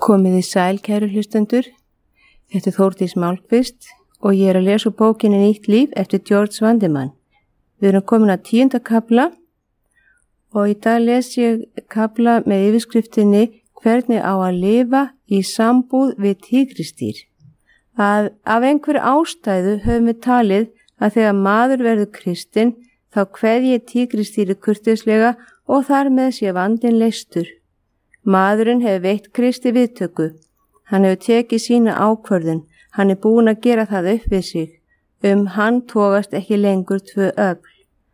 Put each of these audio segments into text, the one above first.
Komið í sæl, kæru hlustendur. Þetta er Þórdís Málkvist og ég er að lesa úr bókinni Nýtt líf eftir George Vandeman. Við erum komin að 10. kafla og í dag les ég kafla með yfirskriftinni Hvernig á að lifa í sambúð við tígristýr. Af einhverju ástæðu höfum við talið að þegar maður verður kristinn þá kveðji tígristýri kurteislega og þar með sé vandinn leystur. Maðurinn hefur veitt Kristi viðtöku. Hann hefur tekið sína ákvörðun. Hann er búinn að gera það upp við sig. Hann togast ekki lengur tvö öfl.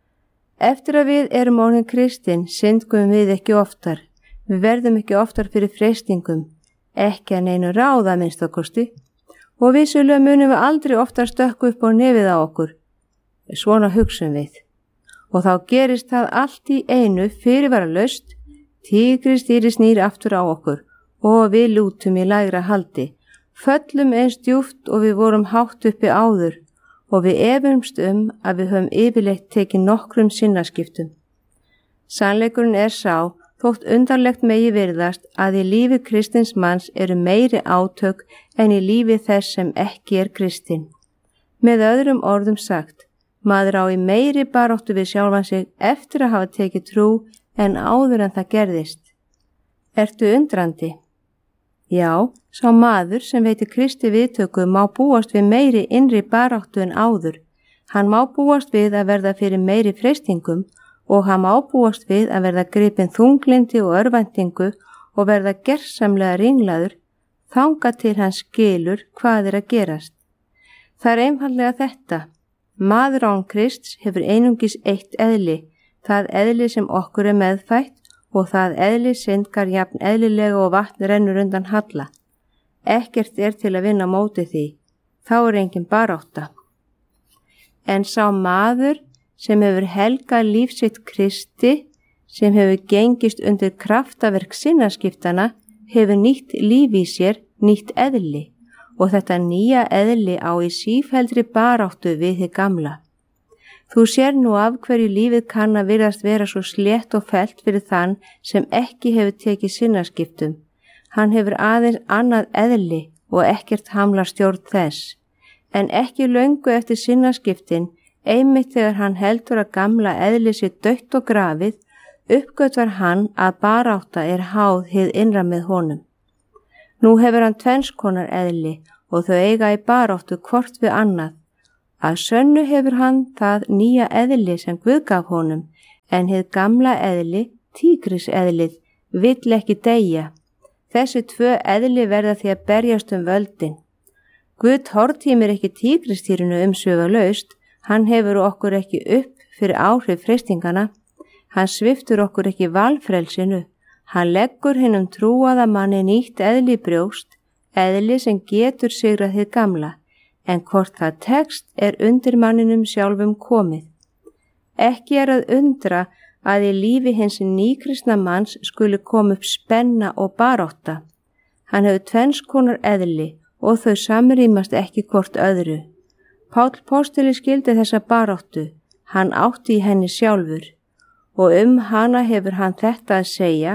Eftir að við erum orðin kristinn syndgum við ekki oftar. Við verðum ekki oftar fyrir freistingum. Ekki að neinu ráða minnst okkursti. Og vissulega munum við aldrei oftar stökku upp á nefið á okkur. Svona hugsum við. Og þá gerist það allt í einu fyrirvaralaust. Tígristýri snýr aftur á okkur og við lútum í lægra haldi. Föllum eins djúpt og við vorum hátt uppi áður og við efumst að við höfum yfirleitt tekið nokkrum sinnaskiptum. Sannleikurinn er sá, þótt undarlegt megi virðast að í lífi kristins manns eru meiri átök en í lífi þess sem ekki er kristinn. Með öðrum orðum sagt, maður á í meiri baráttu við sjálfan sig eftir að hafa tekið trú en áður en það gerðist. Ertu undrandi? Já, sá maður sem veitir Kristi viðtöku má búast við meiri innri baráttu en áður. Hann má búast við að verða fyrir meiri freistingum og hann má búast við að verða gripinn þunglindi og örvæntingu og verða gersamlega ringlaður þangað til hann skilur hvað er að gerast. Það er einfaldlega þetta. Maður án Krists hefur einungis eitt eðli, það eðli sem okkur er meðfætt og það eðli syndgar jafn eðlilega og vatn rennur undan halla. Ekkert er til að vinna móti því. Þá er engin barátta. En sá maður sem hefur helgað líf sitt Kristi, sem hefur gengist undir kraftaverk sinnaskiptana, hefur nýtt líf í sér, nýtt eðli og þetta nýja eðli á í sífelldri baráttu við hið gamla. Þú sér nú af hverju lífið kann að virðast vera svo slétt og fellt fyrir þann sem ekki hefur tekið sinnaskiptum. Hann hefur aðeins annað eðli og ekkert hamlar stjórn þess. En ekki löngu eftir sinnaskiptin, einmitt þegar hann heldur að gamla eðli sér dautt og grafið, uppgötvar hann að barátta er háð hið innra með honum. Nú hefur hann tvenns konar eðli og þau eiga í baráttu hvort við annað. Að sönnu hefur hann það nýja eðli sem Guð gaf honum, en hið gamla eðli, tígriseðlið, vill ekki deyja. Þessi tvö eðli verða því að berjast völdin. Guð tortímir ekki tígristýrinu umsvifalaust, hann hefur okkur ekki upp fyrir áhrif freistingana, hann sviptur okkur ekki valfrelsinu, hann leggur hinum trúaða manni nýtt eðli í brjóst, eðli sem getur sigrað hið gamla. En hvort það tekst er undir manninum sjálfum komið. Ekki er að undra að í lífi hins nýkristna manns skuli koma upp spenna og barátta. Hann hefur tvenns konar eðli og þau samrýmast ekki hvort öðru. Páll postuli skildi þessa baráttu, hann átti í henni sjálfur og hana hefur hann þetta að segja.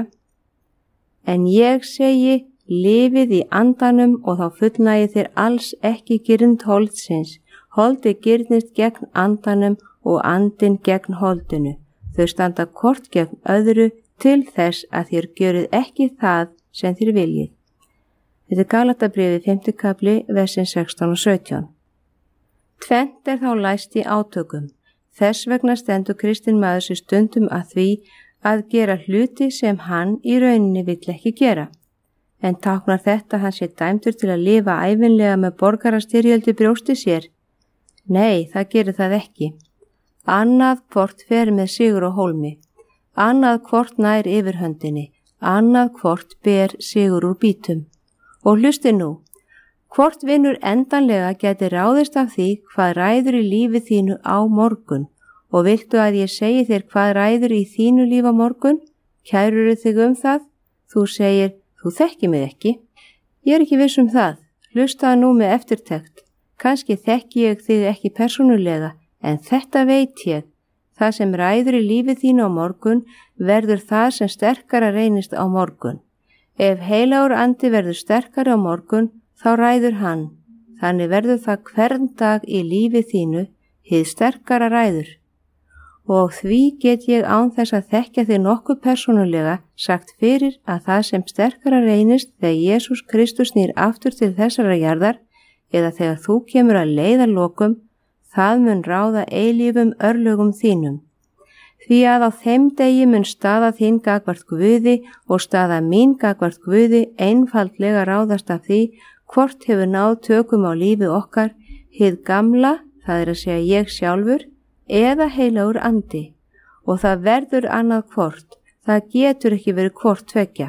En ég segi, lifið í andanum og þá fullnægið þér alls ekki girnd holdsins. Holdið girnist gegn andanum og andinn gegn holdinu. Þau standa hvort gegn öðru til þess að þér gjörið ekki það sem þér viljið. Þetta er Galatabréfið 5. kafli, versin 16 og 17. Tvennt er þá læst í átökum. Þess vegna stendur kristinn maður sér stundum að því að gera hluti sem hann í rauninni vill ekki gera. En táknar þetta hann sé dæmdur til að lifa ævinlega með borgarastyrjöldi brjósti sér? Nei, það gerir það ekki. Annað hvort fer með sigur og hólmi, annað hvort nær yfirhöndinni, annað hvort ber sigur úr bítum. Og hlusti nú, hvort vinnur endanlega geti ráðist af því hvað ræður í lífi þínu á morgun og viltu að ég segi þér hvað ræður í þínu líf á morgun? Kærurðu þig það? Þú segir, þú þekki mig ekki. Ég er ekki viss það. Hlustaðu nú með eftirtekt. Kannski þekki ég þig ekki persónulega, en þetta veit ég. Það sem ræður í lífi þínu á morgun verður það sem sterkara reynist á morgun. Ef heilagur andi verður sterkari á morgun, þá ræður hann. Þannig verður það hvern dag í lífi þínu, hið sterkara ræður. Og því get ég án þess að þekkja þig nokkuð persónulega sagt fyrir að það sem sterkara reynist þegar Jesús Kristus snýr aftur til þessara jarðar eða þegar þú kemur að leiðarlokum, það mun ráða eilífum örlögum þínum. Því að á þeim degi mun staða þín gagnvart Guði og staða mín gagnvart Guði einfaldlega ráðast af því hvort hefur náð tökum á lífi okkar, hið gamla, það er að segja ég sjálfur, eða heilagur andi, og það verður annað hvort, það getur ekki verið hvort tveggja.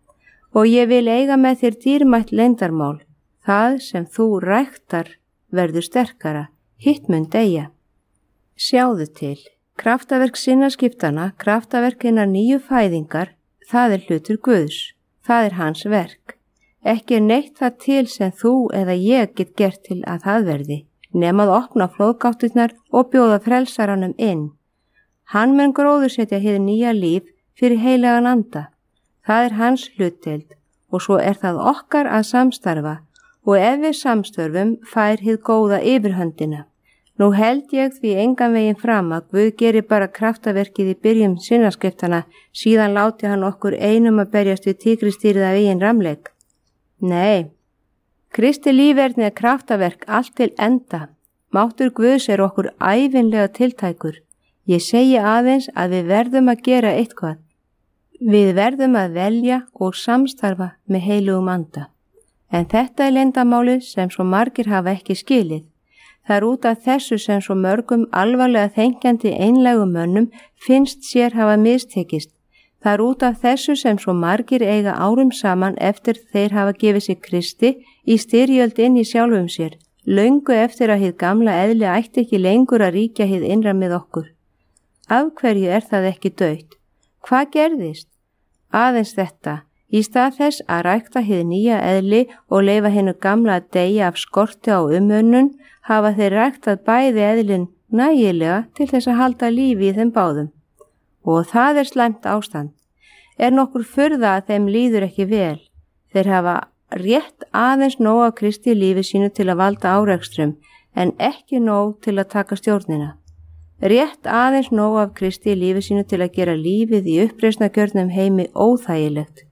Og ég vil eiga með þér dýrmætt leyndarmál, það sem þú ræktar verður sterkara, hitt mun deyja. Sjáðu til, kraftaverk sinnaskiptana, kraftaverk hinnar nýju fæðingar, það er hlutur Guðs, það er hans verk. Ekki neitt það til sem þú eða ég get gert til að það verði, nema að opna flóðgáttirnar og bjóða frelsaranum inn. Hann mun gróðursetja hið nýja líf fyrir heilagan anda. Það er hans hlutdeild og svo er það okkar að samstarfa og ef við samstörfum fær hið góða yfirhöndina. Nú held ég því engan veginn fram að Guð gerir bara kraftaverkið í byrjun sinnaskiptana, síðan láti hann okkur einum að berjast við tígristýrið af eigin ramleik. Nei. Kristi lífverðni er kraftaverk allt til enda. Máttur Guðs er okkur ævinlega tiltækur. Ég segi aðeins að við verðum að gera eitthvað. Við verðum að velja og samstarfa með heilugum anda. En þetta er leyndarmálið sem svo margir hafa ekki skilið. Það er út af þessu sem svo mörgum alvarlega þenkjandi einlægum mönnum finnst sér hafa mistekist. Það er út af þessu sem svo margir eiga árum saman eftir þeir hafa gefið sig Kristi í styrjöld inn í sjálfum sér, löngu eftir að hið gamla eðli ætti ekki lengur að ríkja hið innra með okkur. Af hverju er það ekki dautt? Hvað gerðist? Aðeins þetta, í stað þess að rækta hið nýja eðli og leyfa hinnu gamla að deyja af skorti á umönnun, hafa þeir ræktað bæði eðlin nægilega til þess að halda lífi í þeim báðum. Og það er slæmt ástand. Er nokkur furða að þeim líður ekki vel. Þeir hafa rétt aðeins nóg af Kristi lífi sínu til að valda árekstrum, en ekki nóg til að taka stjórnina. Rétt aðeins nóg af Kristi lífi sínu til að gera lífið í uppreisnargjörnum heimi óþægilegt.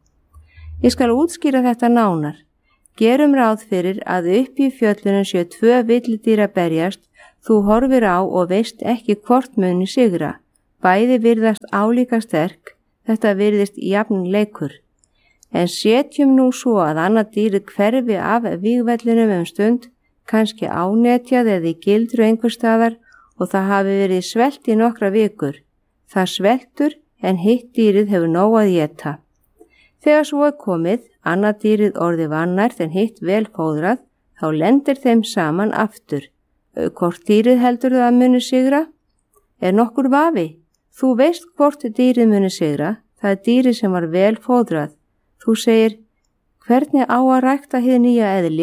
Ég skal útskýra þetta nánar. Gerum ráð fyrir að upp í fjöllunum séu 2 villidýr að berjast, þú horfir á og veist ekki hvort muni sigra. Bæði virðast álíka sterk, þetta virðist jafn leikur. En setjum nú svo að annað dýrið hverfi af vígvellinum stund, kannski ánetjað eða í gildru einhver staðar og það hafi verið svelt í nokkra vikur. Það sveltur en hitt dýrið hefur nóg að éta. Þegar svo er komið, annað dýrið orðið vannært en hitt vel fóðrað, þá lendir þeim saman aftur. Hvort dýrið heldur það að muni sigra? Er nokkur vafi? Þú veist hvort dýrið muni sigra, það er dýrið sem var vel fóðrað. Þú segir, hvernig á að rækta hið nýja eðli?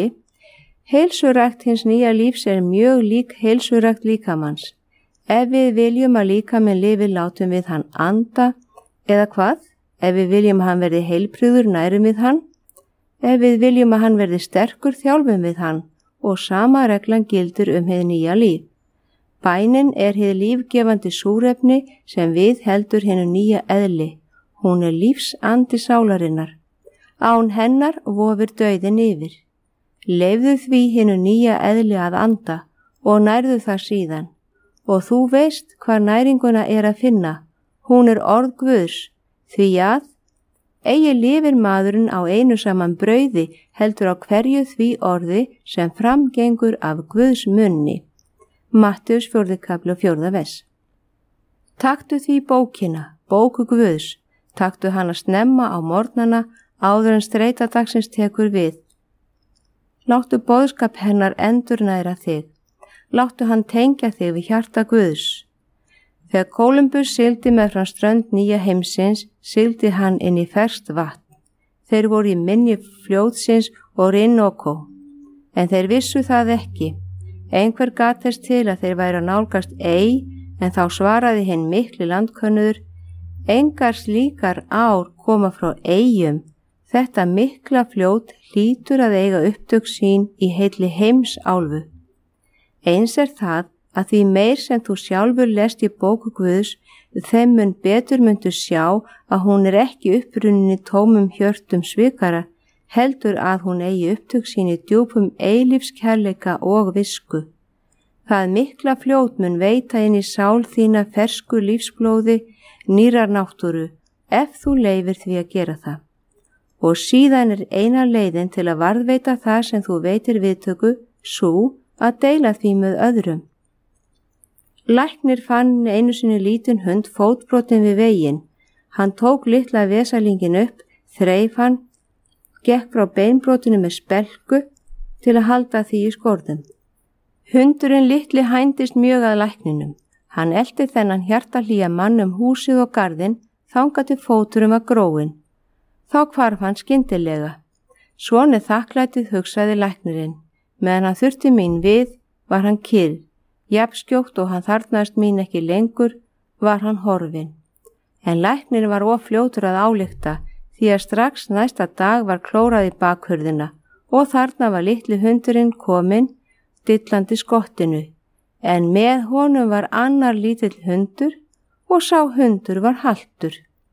Heilsurækt hins nýja lífs er mjög lík heilsurækt líkamanns. Ef við viljum að líkaminn lifi látum við hann anda, eða hvað? Ef við viljum að hann verði heilbrigður nærum við hann? Ef við viljum að hann verði sterkur þjálfum við hann og sama reglan gildir hið nýja líf. Bænin er hið lífgefandi súrefni sem við heldur hinnu nýja eðli. Hún er lífsandi sálarinnar. Án hennar vofir dauðin yfir. Leyfðu því hinnu nýja eðli að anda og nærðu það síðan. Og þú veist hvar næringuna er að finna. Hún er orð Guðs, því að eigi lifir maðurinn á einu saman brauði heldur á hverju því orði sem framgengur af Guðs munni. Mattheus 4. kafli og 4. vers. Taktu því bókina, bóku Guðs, taktu hana snemma á morgnana áður en streita dagsins tekur við. Láttu boðskap hennar endurnæra þig. Láttu hann tengja þig við hjarta Guðs. Þegar Kólumbus sigldi meðfram strönd nýja heimsins, sigldi hann inn í ferskt vatn. Þeir voru í mynni fljótsins Orinoco, en þeir vissu það ekki. Einhver gat þess til að þeir væru að nálgast en þá svaraði hinn mikli landkönnuður, engar slíkar ár koma frá eyjum, Þetta mikla fljót hlýtur að eiga upptök sín í heilli heimsálfu. Eins það að því meir sem þú sjálfur lest í bóku Guðs, þeim mun betur myndu sjá að hún ekki upprunnin í tómum hjörtum svikara, heldur að hún eigi upptök sín í djúpum eilífskærleika og visku. Það mikla fljót mun veita inn í sál þína fersku lífsblóði, nýrar náttúru, ef þú leifir því að gera það. Og síðan eina leiðin til að varðveita það sem þú veitir viðtöku, sú að deila því með öðrum. Læknir fann einu sinni lítinn hund fótbrotinn við veginn. Hann tók litla vesalingin upp, þreif hann, gekk frá beinbrotinu með spelku til að halda því í skorðum. Hundurinn litli hændist mjög að lækninum. Hann elti þennan hjartahlýja mann húsið og garðinn þangað til fóturum var gróinn. Þá hvarf hann skyndilega. Svona þakklætið hugsaði læknirinn. Meðan hann þurfti mín við, var hann kyrr. Jafnskjótt og hann þarfnaðist mín ekki lengur, var hann horfinn. En læknir var of fljótur að álykta, því að strax næsta dag var klórað í bakhurðina og þarna var litli hundurinn kominn, dillandi skottinu, en með honum var annar lítill hundur og sá hundur var haltur.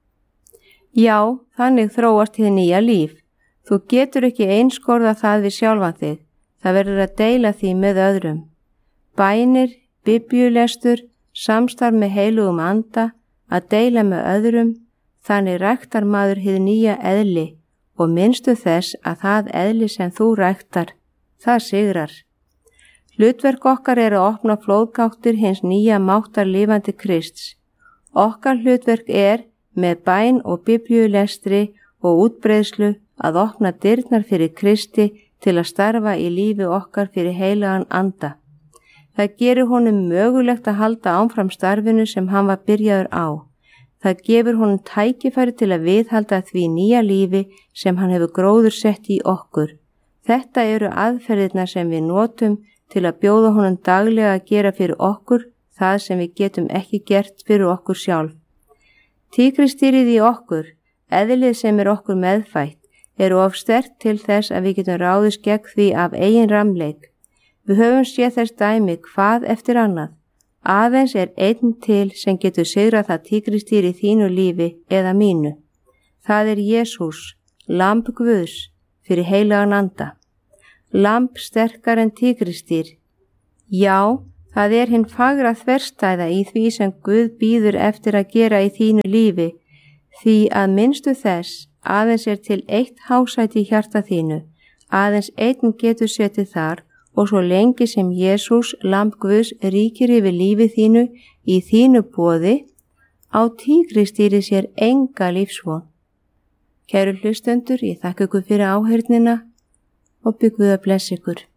Já, þannig þróast hið nýja líf. Þú getur ekki einskorða það við sjálfan þig, það verður að deila því með öðrum. Bænir, biblíulestur, samstarf með heilugum anda, að deila með öðrum, þannig ræktar maður hið nýja eðli og minnstu þess að það eðli sem þú ræktar, það sigrar. Hlutverk okkar að opna flóðgáttir hins nýja máttar lifandi Krists. Okkar hlutverk með bæn og biblíulestri og útbreiðslu að opna dyrnar fyrir Kristi til að starfa í lífi okkar fyrir heilagan anda. Það gerir honum mögulegt að halda áfram starfinu sem hann var byrjaður á. Það gefur honum tækifæri til að viðhalda því nýja lífi sem hann hefur gróðursett í okkur. Þetta eru aðferðirnar sem við notum til að bjóða honum daglega að gera fyrir okkur það sem við getum ekki gert fyrir okkur sjálf. Tígristýrið í okkur, eðlið sem okkur meðfætt, of sterkt til þess að við getum ráðist gegn því af eigin ramleik. Við höfum séð þess dæmi hvað eftir annað. Aðeins einn til sem getur sigrað það tígristýr í þínu lífi eða mínu. Það Jesús, lamb Guðs, fyrir heilagan anda. Lamb sterkar en tígristýr. Já, það hinn fagra þverstæða í því sem Guð býður eftir að gera í þínu lífi, því að minnstu þess aðeins til eitt hásæti í hjarta þínu, aðeins einn getur setið þar og svo lengi sem Jesús, lamb Guðs, ríkir yfir lífi þínu í þínu boði, á tígristýri sér enga lífsvon. Kæru hlustendur, ég þakka ykkur fyrir áheyrnina og bið Guð að blessa ykkur.